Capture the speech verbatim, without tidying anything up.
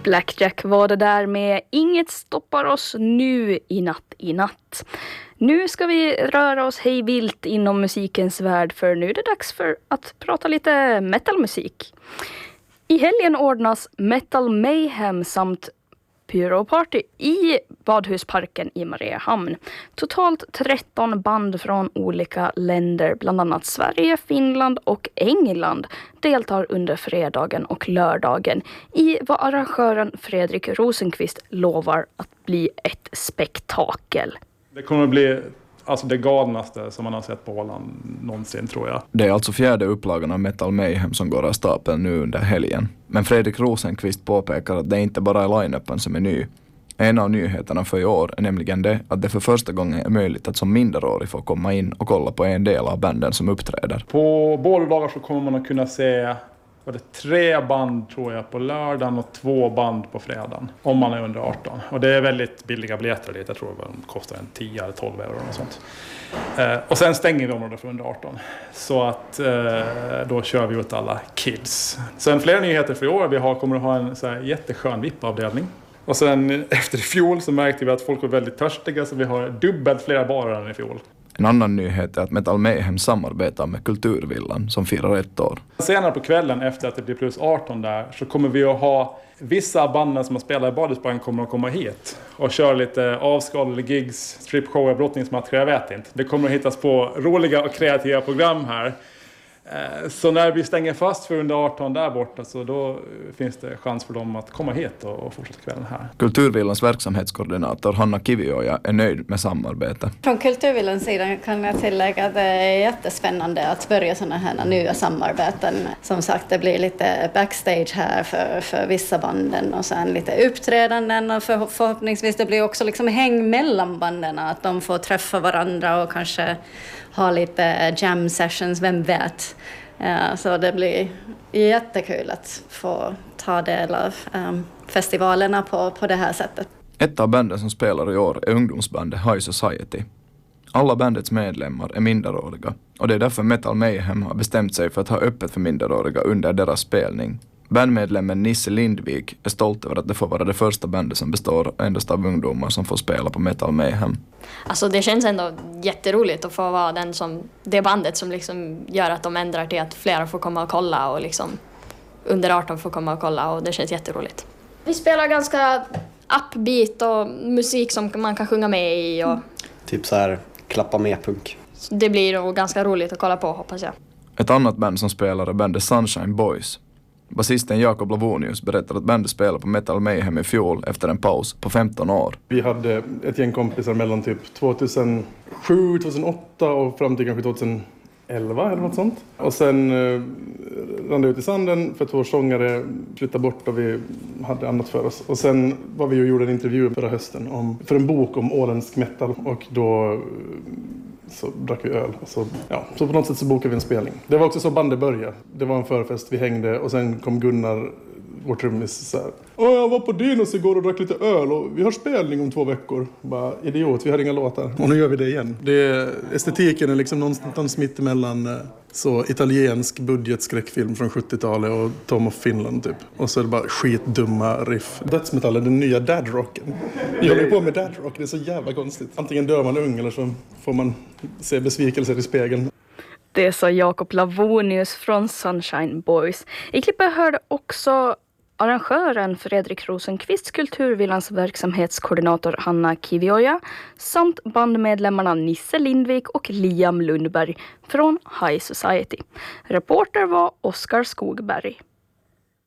Blackjack var det där med Inget stoppar oss nu i natt i natt. Nu ska vi röra oss hej vilt inom musikens värld, för nu är det dags för att prata lite metalmusik. I helgen ordnas Metal Mayhem samt Pyroparty i Badhusparken i Mariehamn. Totalt tretton band från olika länder, bland annat Sverige, Finland och England, deltar under fredagen och lördagen i vad arrangören Fredrik Rosenqvist lovar att bli ett spektakel. Det kommer att bli alltså det galnaste som man har sett på Åland någonsin, tror jag. Det är alltså fjärde upplagan av Metal Mayhem som går av stapeln nu under helgen. Men Fredrik Rosenqvist påpekar att det inte bara är line-upen som är ny. En av nyheterna för i år är nämligen det att det för första gången är möjligt att som minderårig få komma in och kolla på en del av banden som uppträder. På båda dagar så kommer man att kunna se var det tre band, tror jag, på lördagen och två band på fredagen, om man är under arton. Och det är väldigt billiga biljetter dit. Jag tror att de kostar en tio eller tolv euro och sånt. Eh, och sen stänger vi området för under arton. Så att eh, då kör vi ut alla kids. Sen fler nyheter för i år. Vi har, kommer att ha en så här jätteskön V I P-avdelning. Och sen efter i fjol så märkte vi att folk var väldigt törstiga, så vi har dubbelt fler barer än i fjol. En annan nyhet är att Metal Mayhem samarbetar med Kulturvillan som firar ett år. Senare på kvällen, efter att det blir plus arton där, så kommer vi att ha vissa banden som har spelat i Badhusparken kommer att komma hit och köra lite avskalade gigs, stripshower, brottningsmatcher, jag vet inte. Det kommer att hittas på roliga och kreativa program här. Så när vi stänger fast för under arton där borta, så då finns det chans för dem att komma hit och fortsätta kvällen här. Kulturvillans verksamhetskoordinator Hanna Kivioja är nöjd med samarbete. Från Kulturvillans sida kan jag tillägga att det är jättespännande att börja sådana här nya samarbeten. Som sagt, det blir lite backstage här för, för vissa banden och sen lite uppträdanden, och för, förhoppningsvis det blir också liksom häng mellan banden, att de får träffa varandra och kanske ha lite jam sessions, vem vet. Ja, så det blir jättekul att få ta del av um, festivalerna på, på det här sättet. Ett av banden som spelar i år är ungdomsbandet High Society. Alla bandets medlemmar är minderåriga, och det är därför Metal Mayhem har bestämt sig för att ha öppet för minderåriga under deras spelning. Bandmedlemmen Nisse Lindvik är stolt över att det får vara det första bandet som består endast av ungdomar som får spela på Metal Mayhem. Alltså det känns ändå jätteroligt att få vara den som, det bandet som liksom gör att de ändrar till att flera får komma och kolla, och liksom under arton får komma och kolla, och det känns jätteroligt. Vi spelar ganska upbeat och musik som man kan sjunga med i. Och typ så här klappa med punk. Det blir nog ganska roligt att kolla på, hoppas jag. Ett annat band som spelar är bandet Sunshine Boys. Basisten Jakob Lavonius berättar att bandet spelade på Metal Mayhem i fjol efter en paus på femton år. Vi hade ett gäng kompisar mellan typ tvåtusensju, tvåtusenåtta och fram till kanske tjugoelva eller något sånt. Och sen eh, rann det ut i sanden för två sångare flyttade bort och vi hade annat för oss. Och sen var vi och gjorde en intervju förra hösten om, för en bok om åländsk metal, och då så drack vi öl. Så, ja, så på något sätt så bokade vi en spelning. Det var också så bandet började. Det var en förfest, vi hängde, och sen kom Gunnar, vår trummis, så här: Åh, jag var på Dinos igår och drack lite öl och vi har spelning om två veckor. Bara, idiot, vi har inga låtar. Och nu gör vi det igen. Det, estetiken är liksom någonstans mitt emellan så italiensk budgetskräckfilm från sjuttiotalet och Tom of Finland typ. Och så är det bara skitdumma riff. Dödsmetall är den nya dadrocken. Vi håller på med dadrock, det är så jävla konstigt. Antingen dör man ung eller så får man se besvikelser i spegeln. Det sa Jakob Lavonius från Sunshine Boys. I klippet hörde också arrangören Fredrik Rosenqvists Kulturvillans verksamhetskoordinator Hanna Kivioja samt bandmedlemmarna Nisse Lindvik och Liam Lundberg från High Society. Reporter var Oskar Skogberg.